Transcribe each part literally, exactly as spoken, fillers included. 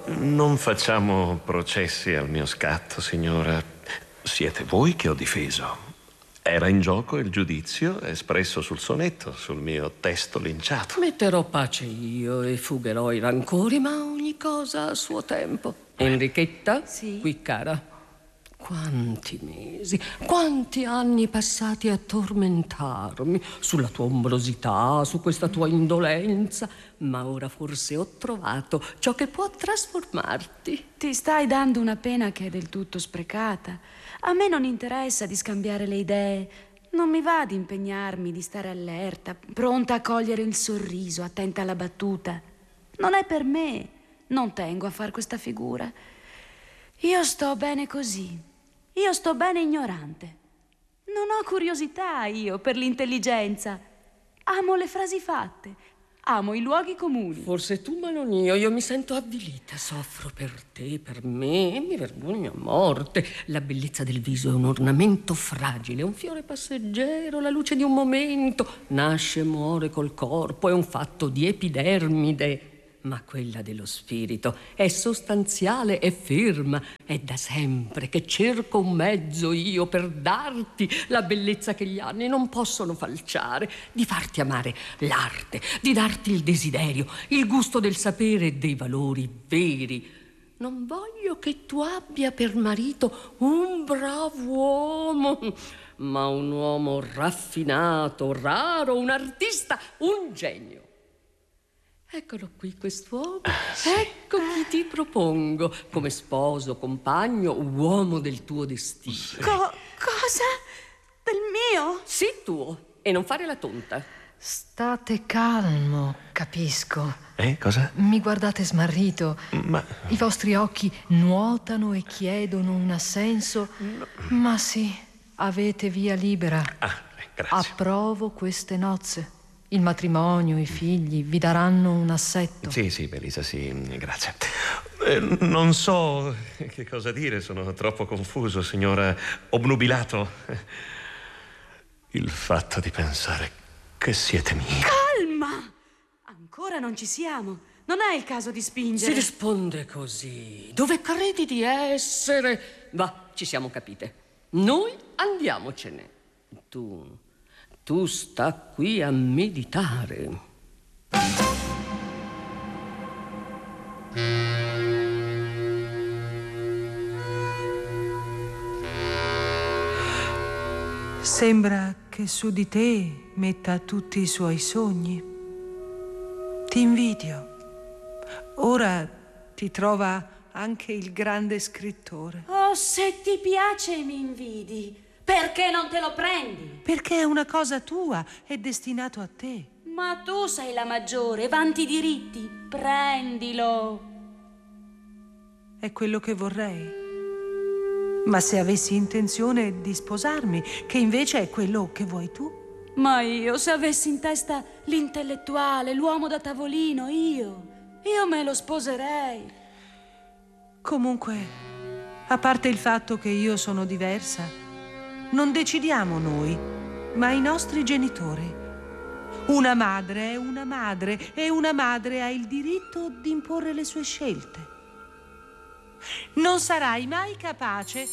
Non facciamo processi al mio scatto, signora. Siete voi che ho difeso. Era in gioco il giudizio espresso sul sonetto, sul mio testo linciato. Metterò pace io e fugherò i rancori, ma ogni cosa a suo tempo. Enrichetta? Sì? Qui, cara. Quanti mesi, quanti anni passati a tormentarmi sulla tua ombrosità, su questa tua indolenza, ma ora forse ho trovato ciò che può trasformarti. Ti stai dando una pena che è del tutto sprecata. A me non interessa di scambiare le idee. Non mi va di impegnarmi, di stare allerta, pronta a cogliere il sorriso, attenta alla battuta. Non è per me. Non tengo a far questa figura. Io sto bene così. Io sto bene ignorante. Non ho curiosità io per l'intelligenza. Amo le frasi fatte. Amo i luoghi comuni. Forse tu, ma non io. Io mi sento avvilita. Soffro per te, per me, e mi vergogno a morte. La bellezza del viso è un ornamento fragile, un fiore passeggero, la luce di un momento. Nasce e muore col corpo, è un fatto di epidermide. Ma quella dello spirito è sostanziale e ferma. È da sempre che cerco un mezzo io per darti la bellezza che gli anni non possono falciare, di farti amare l'arte, di darti il desiderio, il gusto del sapere e dei valori veri. Non voglio che tu abbia per marito un bravo uomo, ma un uomo raffinato, raro, un artista, un genio. Eccolo qui quest'uomo, ecco chi ti propongo come sposo, compagno, uomo del tuo destino. Co- cosa? Del mio? Sì, tuo, e non fare la tonta. State calmo, capisco. Eh, cosa? Mi guardate smarrito. Ma... I vostri occhi nuotano e chiedono un assenso. No. Ma sì, avete via libera. Ah, grazie. Approvo queste nozze. Il matrimonio, i figli vi daranno un assetto. Sì, sì, Belisa, sì, grazie. Eh, non so che cosa dire, sono troppo confuso, signora, obnubilato. Il fatto di pensare che siete miei. Calma! Ancora non ci siamo. Non è il caso di spingere. Si risponde così. Dove credi di essere? Va, ci siamo capite. Noi andiamocene. Tu... Tu sta qui a meditare. Sembra che su di te metta tutti i suoi sogni. Ti invidio. Ora ti trova anche il grande scrittore. Oh, se ti piace mi invidi. Perché non te lo prendi? Perché è una cosa tua, è destinato a te. Ma tu sei la maggiore, vanti i diritti. Prendilo. È quello che vorrei. Ma se avessi intenzione di sposarmi, che invece è quello che vuoi tu? Ma io, se avessi in testa l'intellettuale, l'uomo da tavolino, io, io me lo sposerei. Comunque, a parte il fatto che io sono diversa, non decidiamo noi, ma i nostri genitori. Una madre è una madre e una madre ha il diritto di imporre le sue scelte. Non sarai mai capace.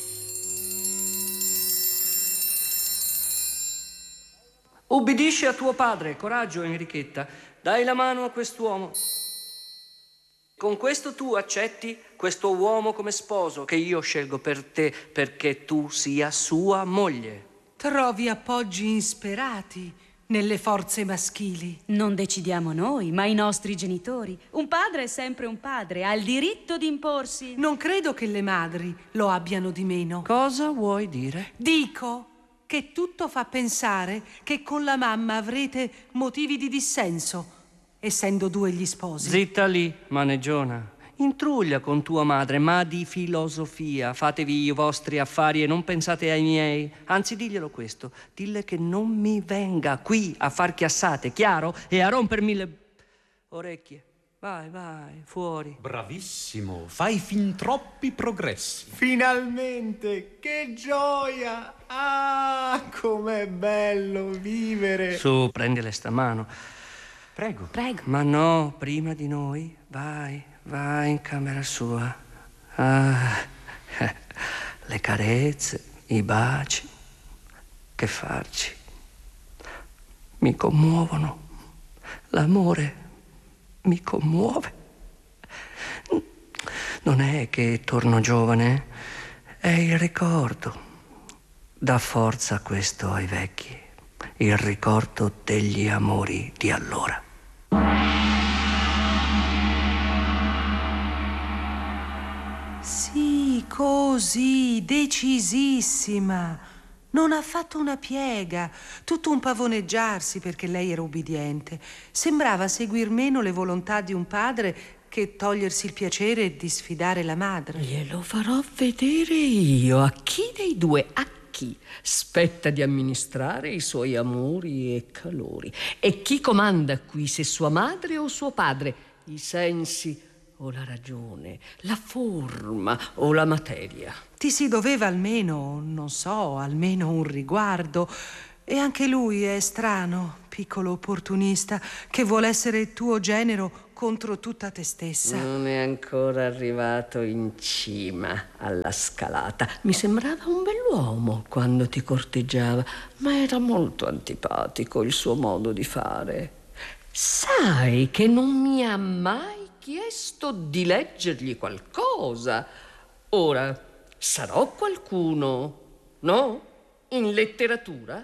Ubbidisci a tuo padre, coraggio, Enrichetta. Dai la mano a quest'uomo. Con questo tu accetti questo uomo come sposo che io scelgo per te perché tu sia sua moglie. Trovi appoggi insperati nelle forze maschili. Non decidiamo noi, ma i nostri genitori. Un padre è sempre un padre, ha il diritto di imporsi. Non credo che le madri lo abbiano di meno. Cosa vuoi dire? Dico che tutto fa pensare che con la mamma avrete motivi di dissenso, essendo due gli sposi. Zitta lì, maneggiona. Intruglia con tua madre, ma di filosofia. Fatevi i vostri affari e non pensate ai miei. Anzi, diglielo questo. Dille che non mi venga qui a far chiassate, chiaro? E a rompermi le orecchie. Vai, vai, fuori. Bravissimo, fai fin troppi progressi. Finalmente, che gioia! Ah, com'è bello vivere! Su, prendile sta mano. Prego. Prego. Ma no, prima di noi. Vai, vai in camera sua. Ah, eh, le carezze, i baci. Che farci? Mi commuovono. L'amore mi commuove. Non è che torno giovane, è il ricordo. Dà forza questo ai vecchi, il ricordo degli amori di allora. Sì, così, decisissima. Non ha fatto una piega, tutto un pavoneggiarsi perché lei era ubbidiente. Sembrava seguir meno le volontà di un padre che togliersi il piacere di sfidare la madre. Glielo farò vedere io. A chi dei due, a chi spetta di amministrare i suoi amori e calori? E chi comanda qui, se sua madre o suo padre? I sensi o la ragione, la forma o la materia? Ti si doveva almeno, non so, almeno un riguardo. E anche lui è strano, piccolo opportunista, che vuole essere tuo genero contro tutta te stessa. Non è ancora arrivato in cima alla scalata. Mi sembrava un bell'uomo quando ti corteggiava, ma era molto antipatico il suo modo di fare. Sai che non mi ha mai chiesto di leggergli qualcosa. Ora, sarò qualcuno, no? In letteratura?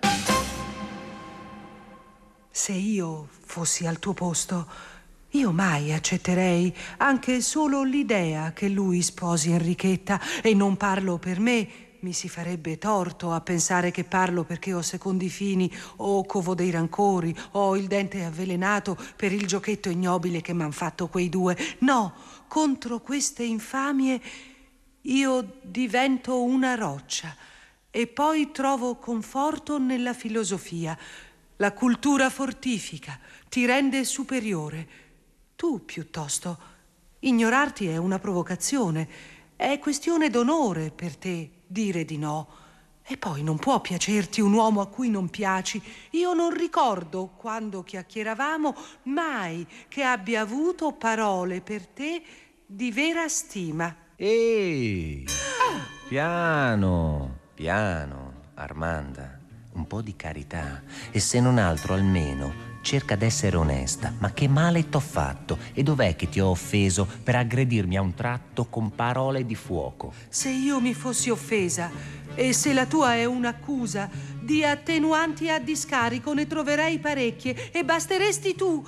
Se io fossi al tuo posto, io mai accetterei anche solo l'idea che lui sposi Enrichetta. E non parlo per me, mi si farebbe torto a pensare che parlo perché ho secondi fini o covo dei rancori o ho il dente avvelenato per il giochetto ignobile che m'han fatto quei due. No, contro queste infamie io divento una roccia e poi trovo conforto nella filosofia. La cultura fortifica, ti rende superiore. Tu, piuttosto, ignorarti è una provocazione. È questione d'onore per te dire di no. E poi non può piacerti un uomo a cui non piaci. Io non ricordo, quando chiacchieravamo, mai che abbia avuto parole per te di vera stima. Ehi, piano, piano, Armanda. Un po' di carità. E se non altro, almeno cerca d'essere onesta. Ma che male t'ho fatto? E dov'è che ti ho offeso per aggredirmi a un tratto con parole di fuoco? Se io mi fossi offesa e se la tua è un'accusa, di attenuanti a discarico ne troverei parecchie e basteresti tu.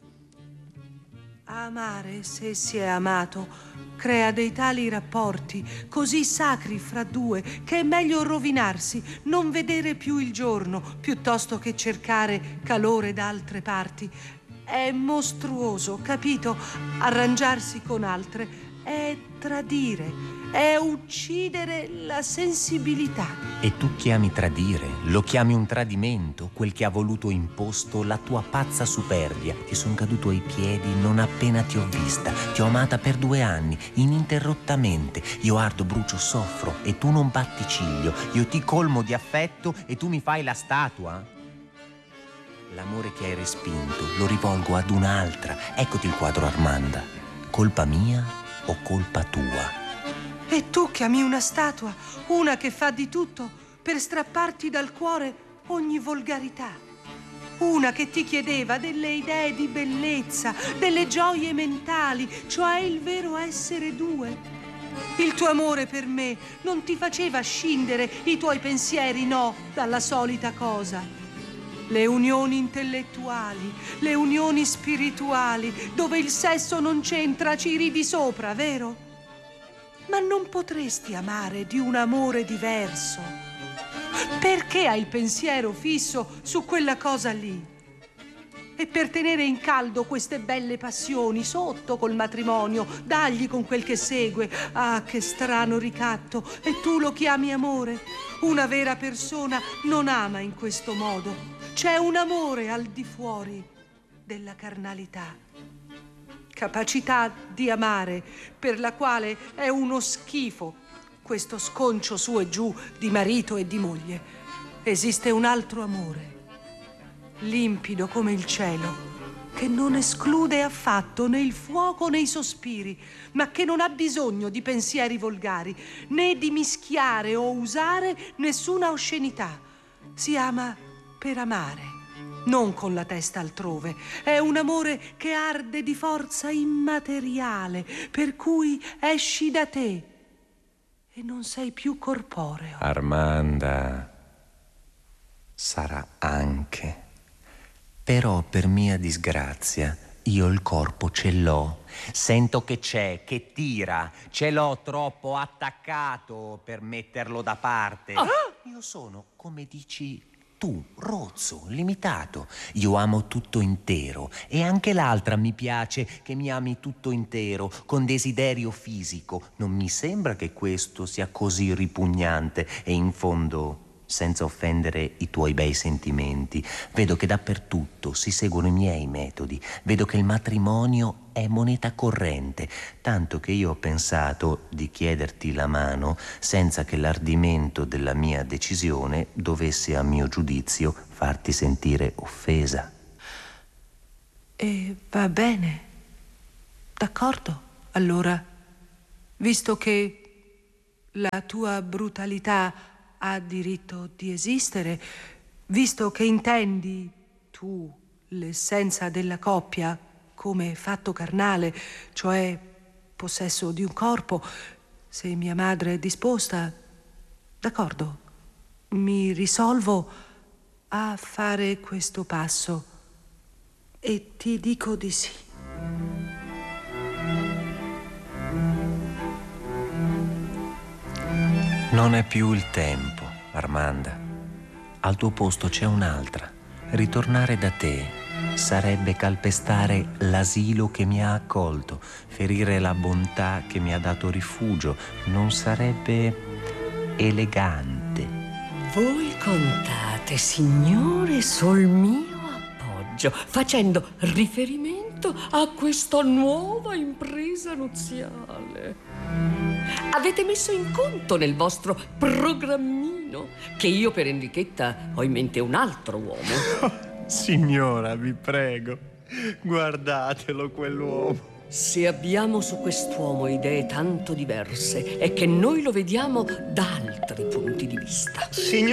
Amare, se si è amato, crea dei tali rapporti così sacri fra due che è meglio rovinarsi, non vedere più il giorno piuttosto che cercare calore da altre parti. È mostruoso, capito? Arrangiarsi con altre è tradire, è uccidere la sensibilità. E tu chiami tradire? Lo chiami un tradimento? Quel che ha voluto imposto la tua pazza superbia. Ti son caduto ai piedi non appena ti ho vista. Ti ho amata per due anni, ininterrottamente. Io ardo, brucio, soffro e tu non batti ciglio. Io ti colmo di affetto e tu mi fai la statua? L'amore che hai respinto lo rivolgo ad un'altra. Eccoti il quadro, Armanda. Colpa mia o colpa tua? E tu chiami una statua, una che fa di tutto per strapparti dal cuore ogni volgarità. Una che ti chiedeva delle idee di bellezza, delle gioie mentali, cioè il vero essere due. Il tuo amore per me non ti faceva scindere i tuoi pensieri, no, dalla solita cosa. Le unioni intellettuali, le unioni spirituali, dove il sesso non c'entra, ci ridi sopra, vero? Ma non potresti amare di un amore diverso? Perché hai il pensiero fisso su quella cosa lì? E per tenere in caldo queste belle passioni sotto col matrimonio, dagli con quel che segue. Ah, che strano ricatto! E tu lo chiami amore? Una vera persona non ama in questo modo. C'è un amore al di fuori della carnalità. Capacità di amare per la quale è uno schifo questo sconcio su e giù di marito e di moglie. Esiste un altro amore, limpido come il cielo, che non esclude affatto né il fuoco né i sospiri, ma che non ha bisogno di pensieri volgari, né di mischiare o usare nessuna oscenità. Si ama per amare, non con la testa altrove. È un amore che arde di forza immateriale, per cui esci da te e non sei più corporeo. Armanda, sarà anche. Però per mia disgrazia io il corpo ce l'ho. Sento che c'è, che tira. Ce l'ho troppo attaccato per metterlo da parte. Ah! Io sono, come dici tu, rozzo, limitato. Io amo tutto intero. E anche l'altra mi piace che mi ami tutto intero, con desiderio fisico. Non mi sembra che questo sia così ripugnante. E in fondo, senza offendere i tuoi bei sentimenti, vedo che dappertutto si seguono i miei metodi. Vedo che il matrimonio è moneta corrente, tanto che io ho pensato di chiederti la mano senza che l'ardimento della mia decisione dovesse, a mio giudizio, farti sentire offesa. E va bene. D'accordo. Allora, visto che la tua brutalità ha diritto di esistere, visto che intendi tu l'essenza della coppia come fatto carnale, cioè possesso di un corpo, se mia madre è disposta, d'accordo, mi risolvo a fare questo passo e ti dico di sì. Non è più il tempo, Armanda. Al tuo posto c'è un'altra. Ritornare da te sarebbe calpestare l'asilo che mi ha accolto, ferire la bontà che mi ha dato rifugio. Non sarebbe elegante. Voi contate, signore, sul mio appoggio, facendo riferimento a questa nuova impresa nuziale. Avete messo in conto nel vostro programmino che io per Enrichetta ho in mente un altro uomo? Oh, signora, vi prego, guardatelo quell'uomo. Se abbiamo su quest'uomo idee tanto diverse è che noi lo vediamo da altri punti di vista.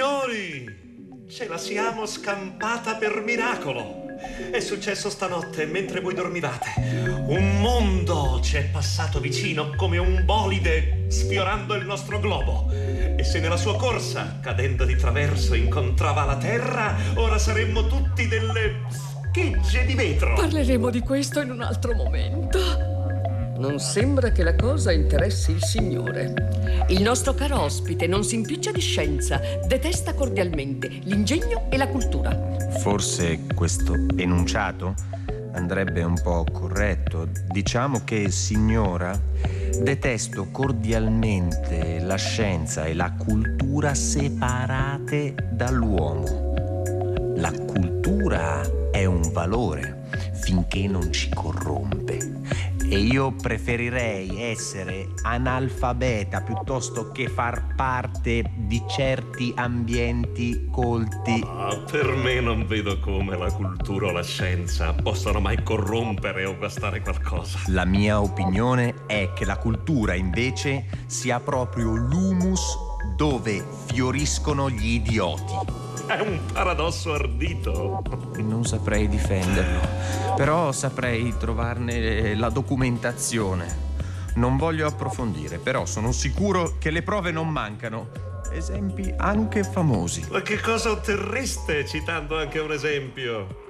Signori, ce la siamo scampata per miracolo. È successo stanotte mentre voi dormivate. Un mondo ci è passato vicino come un bolide sfiorando il nostro globo. E se nella sua corsa, cadendo di traverso, incontrava la terra, ora saremmo tutti delle schegge di vetro. Parleremo di questo in un altro momento. Non sembra che la cosa interessi il signore. Il nostro caro ospite non si impiccia di scienza, detesta cordialmente l'ingegno e la cultura. Forse questo enunciato andrebbe un po' corretto. Diciamo che, signora, detesto cordialmente la scienza e la cultura separate dall'uomo. La cultura è un valore finché non ci corrompe. E io preferirei essere analfabeta piuttosto che far parte di certi ambienti colti. Ah, per me non vedo come la cultura o la scienza possano mai corrompere o guastare qualcosa. La mia opinione è che la cultura invece sia proprio l'humus dove fioriscono gli idioti. È un paradosso ardito. Non saprei difenderlo, però saprei trovarne la documentazione. Non voglio approfondire, però sono sicuro che le prove non mancano. Esempi anche famosi. Ma che cosa otterreste citando anche un esempio?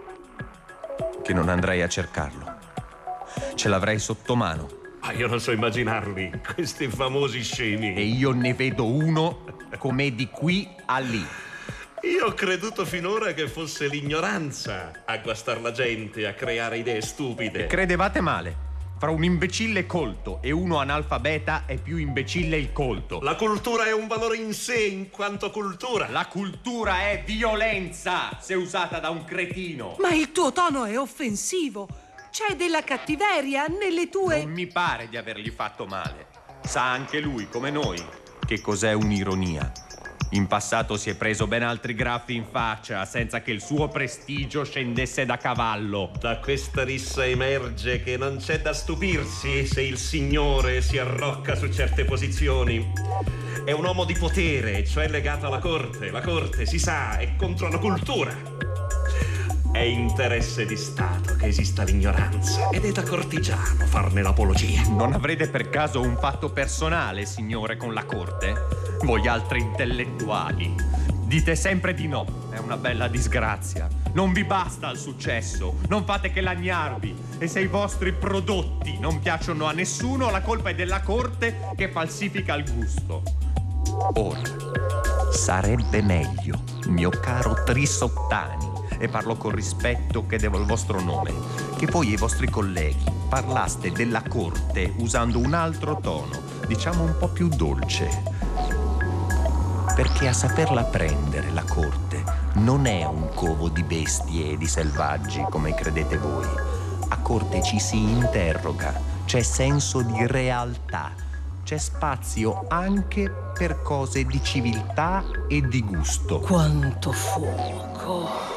Che non andrei a cercarlo. Ce l'avrei sotto mano. Ah, io non so immaginarli, questi famosi scemi. E io ne vedo uno come di qui a lì. Io ho creduto finora che fosse l'ignoranza a guastar la gente, a creare idee stupide. Credevate male. Fra un imbecille colto e uno analfabeta è più imbecille il colto. La cultura è un valore in sé in quanto cultura. La cultura è violenza se usata da un cretino. Ma il tuo tono è offensivo. C'è della cattiveria nelle tue... Non mi pare di avergli fatto male. Sa anche lui, come noi, che cos'è un'ironia. In passato si è preso ben altri graffi in faccia senza che il suo prestigio scendesse da cavallo. Da questa rissa emerge che non c'è da stupirsi se il signore si arrocca su certe posizioni. È un uomo di potere, cioè legato alla corte. La corte, si sa, è contro la cultura. È interesse di Stato che esista l'ignoranza ed è da cortigiano farne l'apologia. Non avrete per caso un fatto personale, signore, con la corte? Voi altri intellettuali dite sempre di no. È una bella disgrazia. Non vi basta il successo, non fate che lagnarvi. E se i vostri prodotti non piacciono a nessuno, la colpa è della corte che falsifica il gusto. Ora, sarebbe meglio, mio caro Trisottani, e parlo con rispetto che devo al vostro nome, che voi e i vostri colleghi parlaste della corte usando un altro tono, diciamo un po' più dolce. Perché a saperla prendere la corte non è un covo di bestie e di selvaggi come credete voi. A corte ci si interroga, c'è senso di realtà, c'è spazio anche per cose di civiltà e di gusto. Quanto fuoco!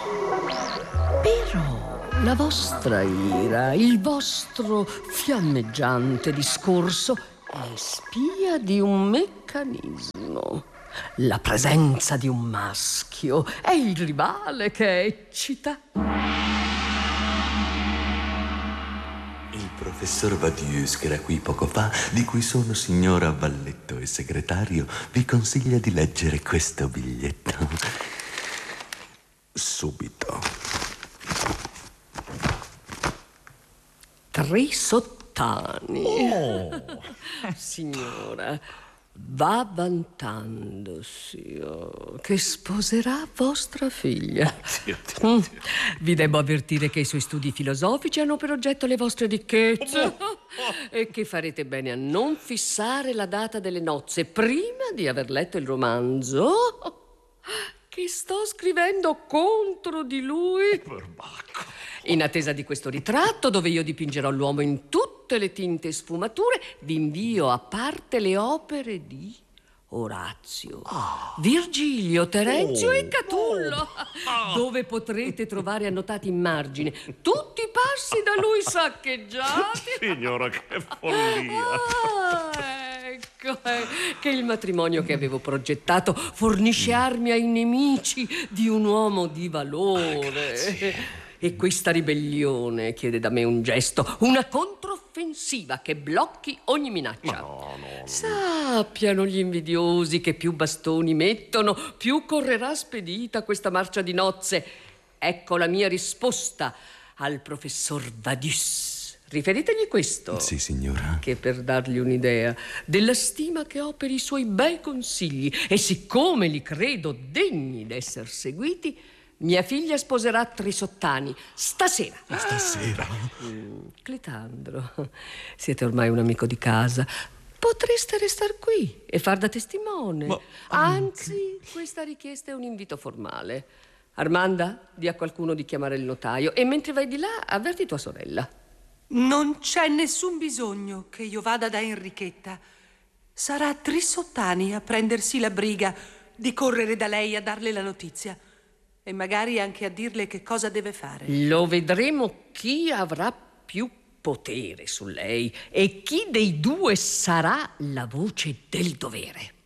Però la vostra ira, il vostro fiammeggiante discorso è spia di un meccanismo. La presenza di un maschio è il rivale che eccita. Il professor Vadius, che era qui poco fa, di cui sono signora valletto e segretario, vi consiglia di leggere questo biglietto. Subito. Trisottani. Oh. Signora, va vantandosi oh, che sposerà vostra figlia. Mm. Vi devo avvertire che i suoi studi filosofici hanno per oggetto le vostre ricchezze e che farete bene a non fissare la data delle nozze prima di aver letto il romanzo che sto scrivendo contro di lui. Perbacco. In attesa di questo ritratto, dove io dipingerò l'uomo in tutte le tinte e sfumature, vi invio a parte le opere di Orazio, oh. Virgilio, Terenzio oh. e Catullo, oh. dove potrete trovare annotati in margine tutti i passi da lui saccheggiati. Signora, che follia! Ah, ecco, eh, che il matrimonio che avevo progettato fornisce armi ai nemici di un uomo di valore. E questa ribellione chiede da me un gesto, una controffensiva che blocchi ogni minaccia. No, no, no. Sappiano gli invidiosi che più bastoni mettono, più correrà spedita questa marcia di nozze. Ecco la mia risposta al professor Vadius. Riferitegli questo. Sì, signora. Che per dargli un'idea della stima che ho per i suoi bei consigli, e siccome li credo degni d'esser seguiti, mia figlia sposerà Trisottani stasera. Ah, stasera? Mm, Clitandro, siete ormai un amico di casa. Potreste restar qui e far da testimone. Ma anzi, anche... questa richiesta è un invito formale. Armanda, di a qualcuno di chiamare il notaio e mentre vai di là, avverti tua sorella. Non c'è nessun bisogno che io vada da Enrichetta. Sarà Trisottani a prendersi la briga di correre da lei a darle la notizia. E magari anche a dirle che cosa deve fare. Lo vedremo chi avrà più potere su lei e chi dei due sarà la voce del dovere.